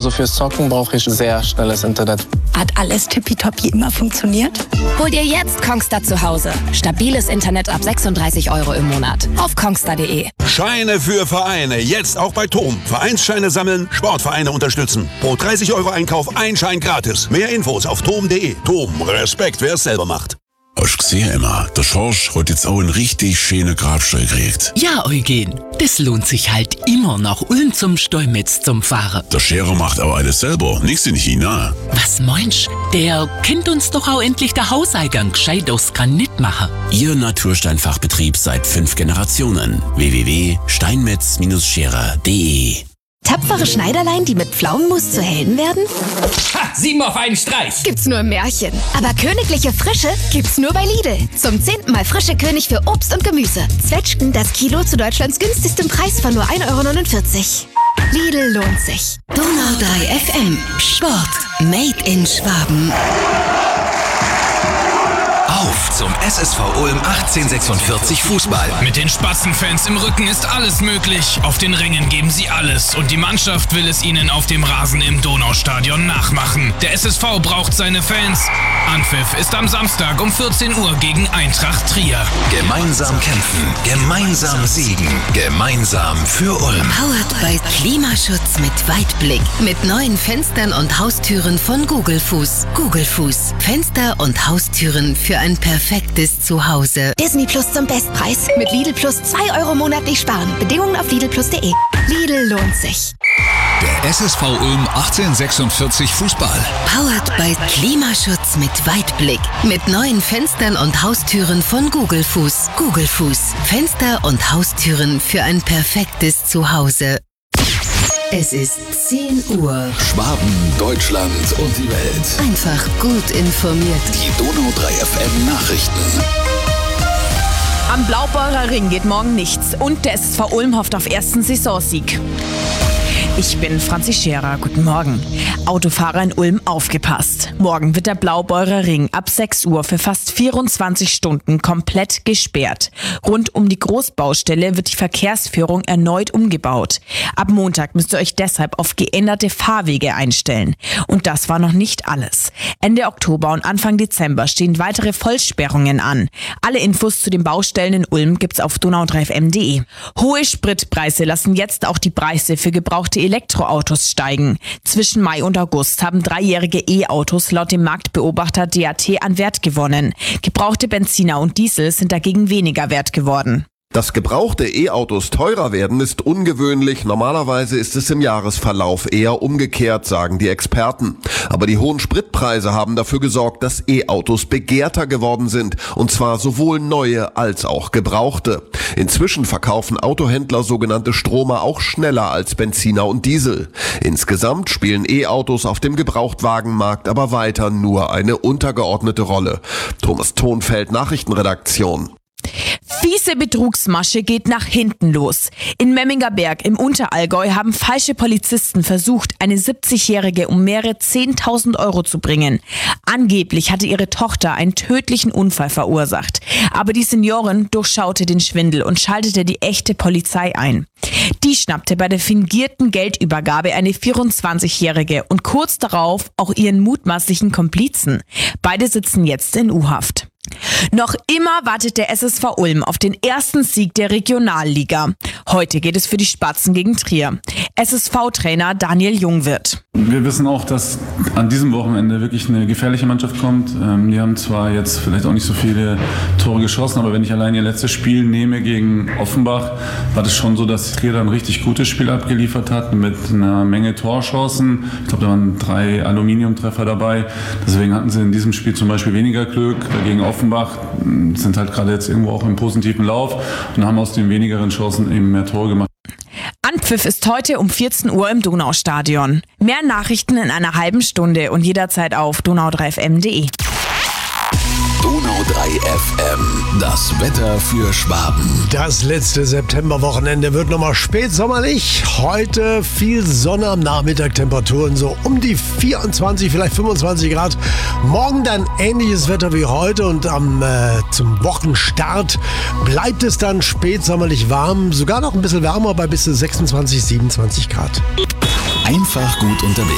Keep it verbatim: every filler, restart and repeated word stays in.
Also fürs Zocken brauche ich sehr schnelles Internet. Hat alles tippitoppi immer funktioniert? Hol dir jetzt Kongstar zu Hause. Stabiles Internet ab sechsunddreißig Euro im Monat. Auf kongstar punkt de. Scheine für Vereine. Jetzt auch bei T O M. Vereinsscheine sammeln, Sportvereine unterstützen. Pro dreißig Euro Einkauf ein Schein gratis. Mehr Infos auf tom punkt de. T O M. Respekt, wer es selber macht. Hast du gesehen, Emma? Der Schorsch hat jetzt auch einen richtig schönen Grabstein gekriegt. Ja, Eugen, das lohnt sich halt immer nach Ulm zum Steinmetz zum Fahren. Der Scherer macht auch alles selber, nichts in China. Was meinst? Der kennt uns doch auch endlich der Hauseingang gescheit aus Granit machen. Ihr Natursteinfachbetrieb seit fünf Generationen. w w w punkt steinmetz Scherer punkt de. Tapfere Schneiderlein, die mit Pflaumenmus zu Helden werden? Ha! Sieben auf einen Streich! Gibt's nur im Märchen. Aber königliche Frische gibt's nur bei Lidl. Zum zehnten Mal frische König für Obst und Gemüse. Zwetschgen das Kilo zu Deutschlands günstigstem Preis von nur ein Euro neunundvierzig. Lidl lohnt sich. Donau drei F M. Sport. Made in Schwaben. Auf zum S S V Ulm achtzehnhundertsechsundvierzig Fußball. Mit den Spatzenfans im Rücken ist alles möglich. Auf den Rängen geben sie alles und die Mannschaft will es ihnen auf dem Rasen im Donaustadion nachmachen. Der S S V braucht seine Fans. Anpfiff ist am Samstag um vierzehn Uhr gegen Eintracht Trier. Gemeinsam kämpfen, gemeinsam siegen, gemeinsam für Ulm. Powered by Klimaschutz mit Weitblick. Mit neuen Fenstern und Haustüren von Gugelfuß. Gugelfuß. Fenster und Haustüren für ein perfektes Zuhause. Disney Plus zum Bestpreis. Mit Lidl Plus zwei Euro monatlich sparen. Bedingungen auf lidl plus punkt de. Lidl lohnt sich. Der S S V Ulm achtzehnhundertsechsundvierzig Fußball. Powered by Klimaschutz mit Weitblick. Mit neuen Fenstern und Haustüren von Gugelfuß. Gugelfuß. Fenster und Haustüren für ein perfektes Zuhause. Es ist zehn Uhr. Schwaben, Deutschland und die Welt. Einfach gut informiert. Die Donau drei F M Nachrichten. Am Blaubeurer Ring geht morgen nichts und der S S V Ulm hofft auf ersten Saisonsieg. Ich bin Franzi Scherer. Guten Morgen. Autofahrer in Ulm, aufgepasst. Morgen wird der Blaubeurer Ring ab sechs Uhr für fast vierundzwanzig Stunden komplett gesperrt. Rund um die Großbaustelle wird die Verkehrsführung erneut umgebaut. Ab Montag müsst ihr euch deshalb auf geänderte Fahrwege einstellen. Und das war noch nicht alles. Ende Oktober und Anfang Dezember stehen weitere Vollsperrungen an. Alle Infos zu den Baustellen in Ulm gibt's auf donau drei f m punkt de. Hohe Spritpreise lassen jetzt auch die Preise für gebrauchte Elektroautos steigen. Zwischen Mai und August haben dreijährige E-Autos laut dem Marktbeobachter D A T an Wert gewonnen. Gebrauchte Benziner und Diesel sind dagegen weniger wert geworden. Dass gebrauchte E-Autos teurer werden, ist ungewöhnlich. Normalerweise ist es im Jahresverlauf eher umgekehrt, sagen die Experten. Aber die hohen Spritpreise haben dafür gesorgt, dass E-Autos begehrter geworden sind. Und zwar sowohl neue als auch gebrauchte. Inzwischen verkaufen Autohändler sogenannte Stromer auch schneller als Benziner und Diesel. Insgesamt spielen E-Autos auf dem Gebrauchtwagenmarkt aber weiter nur eine untergeordnete Rolle. Thomas Thonfeld, Nachrichtenredaktion. Fiese Betrugsmasche geht nach hinten los. In Memminger Berg im Unterallgäu haben falsche Polizisten versucht, eine siebzigjährige um mehrere zehntausend Euro zu bringen. Angeblich hatte ihre Tochter einen tödlichen Unfall verursacht. Aber die Seniorin durchschaute den Schwindel und schaltete die echte Polizei ein. Die schnappte bei der fingierten Geldübergabe eine vierundzwanzigjährige und kurz darauf auch ihren mutmaßlichen Komplizen. Beide sitzen jetzt in U-Haft. Noch immer wartet der S S V Ulm auf den ersten Sieg der Regionalliga. Heute geht es für die Spatzen gegen Trier. S S V-Trainer Daniel Jungwirth. Wir wissen auch, dass an diesem Wochenende wirklich eine gefährliche Mannschaft kommt. Ähm, die haben zwar jetzt vielleicht auch nicht so viele Tore geschossen, aber wenn ich allein ihr letztes Spiel nehme gegen Offenbach, war das schon so, dass Trier dann ein richtig gutes Spiel abgeliefert hat mit einer Menge Torchancen. Ich glaube, da waren drei Aluminiumtreffer dabei. Deswegen hatten sie in diesem Spiel zum Beispiel weniger Glück. Dagegen Offenbach sind halt gerade jetzt irgendwo auch im positiven Lauf und haben aus den wenigeren Chancen eben mehr Tore gemacht. Anpfiff ist heute um vierzehn Uhr im Donaustadion. Mehr Nachrichten in einer halben Stunde und jederzeit auf donau drei f m punkt de. Donau drei F M, das Wetter für Schwaben. Das letzte Septemberwochenende wird nochmal spätsommerlich. Heute viel Sonne am Nachmittag, Temperaturen so um die vierundzwanzig, vielleicht fünfundzwanzig Grad. Morgen dann ähnliches Wetter wie heute und am äh, zum Wochenstart bleibt es dann spätsommerlich warm. Sogar noch ein bisschen wärmer bei bis zu sechsundzwanzig, siebenundzwanzig Grad. Einfach gut unterwegs.